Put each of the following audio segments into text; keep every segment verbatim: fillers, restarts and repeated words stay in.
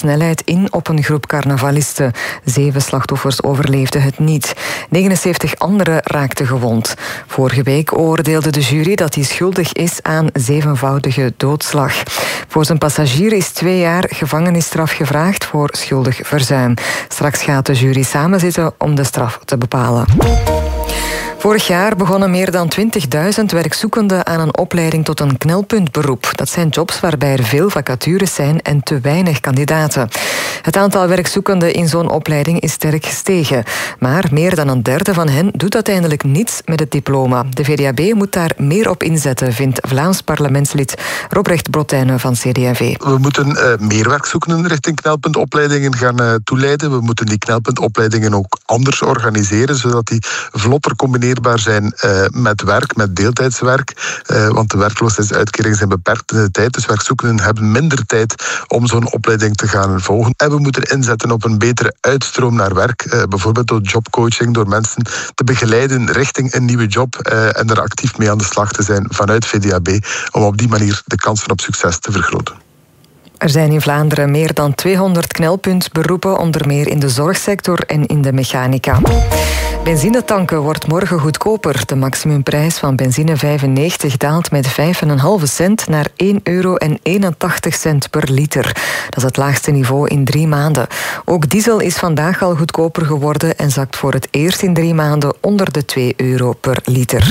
snelheid in op een groep carnavalisten. Zeven slachtoffers overleefden het niet. negenenzeventig anderen raakten gewond. Vorige week oordeelde de jury dat hij schuldig is aan zevenvoudige doodslag. Voor zijn passagier is twee jaar gevangenisstraf gevraagd voor schuldig verzuim. Straks gaat de jury samenzitten om de straf te bepalen. Vorig jaar begonnen meer dan twintigduizend werkzoekenden aan een opleiding tot een knelpuntberoep. Dat zijn jobs waarbij er veel vacatures zijn en te weinig kandidaten. Het aantal werkzoekenden in zo'n opleiding is sterk gestegen. Maar meer dan een derde van hen doet uiteindelijk niets met het diploma. De V D A B moet daar meer op inzetten, vindt Vlaams parlementslid Robrecht Brotijnen van C D en V. We moeten uh, meer werkzoekenden richting knelpuntopleidingen gaan uh, toeleiden. We moeten die knelpuntopleidingen ook anders organiseren, zodat die vlotter combineren zijn uh, met werk, met deeltijdswerk. Uh, want de werkloosheidsuitkeringen zijn beperkt in de tijd. Dus werkzoekenden hebben minder tijd om zo'n opleiding te gaan volgen. En we moeten inzetten op een betere uitstroom naar werk. Uh, bijvoorbeeld door jobcoaching, door mensen te begeleiden richting een nieuwe job uh, en er actief mee aan de slag te zijn vanuit V D A B, om op die manier de kansen op succes te vergroten. Er zijn in Vlaanderen meer dan tweehonderd knelpuntberoepen, onder meer in de zorgsector en in de mechanica. Benzinetanken wordt morgen goedkoper. De maximumprijs van benzine vijfennegentig daalt met vijf komma vijf cent naar één euro eenentachtig cent per liter. Dat is het laagste niveau in drie maanden. Ook diesel is vandaag al goedkoper geworden en zakt voor het eerst in drie maanden onder de twee euro per liter.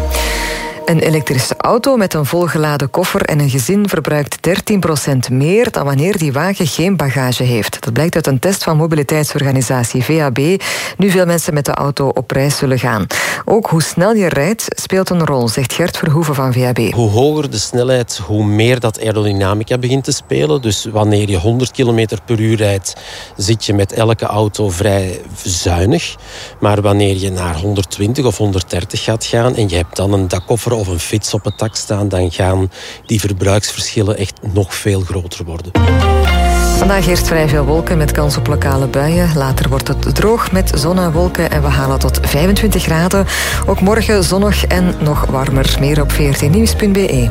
Een elektrische auto met een volgeladen koffer en een gezin verbruikt dertien procent meer dan wanneer die wagen geen bagage heeft. Dat blijkt uit een test van mobiliteitsorganisatie V A B, nu veel mensen met de auto op reis zullen gaan. Ook hoe snel je rijdt speelt een rol, zegt Gert Verhoeven van V A B. Hoe hoger de snelheid, hoe meer dat aerodynamica begint te spelen. Dus wanneer je honderd kilometer per uur rijdt, zit je met elke auto vrij zuinig. Maar wanneer je naar honderdtwintig of honderddertig gaat gaan en je hebt dan een dakkoffer of een fiets op het dak staan, dan gaan die verbruiksverschillen echt nog veel groter worden. Vandaag eerst vrij veel wolken met kans op lokale buien. Later wordt het droog met zon en wolken en we halen tot vijfentwintig graden. Ook morgen zonnig en nog warmer. Meer op veertien nieuws punt b e.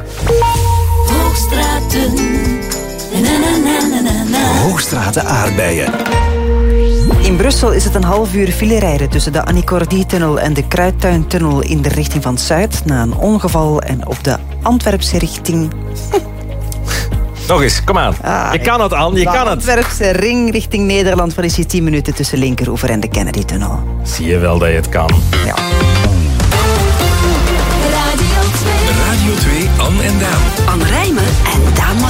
Hoogstraten. Na, na, na, na, na. Hoogstraten aardbeien. In Brussel is het een half uur file rijden tussen de Annie-Cordy-tunnel en de Kruidtuintunnel in de richting van Zuid na een ongeval en op de Antwerpse richting... Nog eens, kom aan. Ah, je kan het, Anne, je kan het. De Antwerpse ring richting Nederland, waar is je tien minuten tussen Linkeroever en de Kennedy-tunnel. Zie je wel dat je het kan. Ja. Radio twee, Anne en Daan. Anne Rijmen en Daan